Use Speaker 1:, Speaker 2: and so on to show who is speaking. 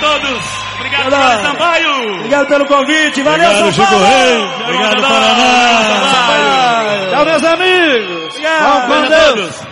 Speaker 1: todos. Obrigado, Paulo Sampaio.
Speaker 2: Obrigado pelo convite. Valeu,
Speaker 3: obrigado,
Speaker 2: São Paulo.
Speaker 3: Chico Rei. Obrigado, Paraná.
Speaker 2: Tchau, meus amigos.
Speaker 1: Obrigado.
Speaker 2: Com Deus.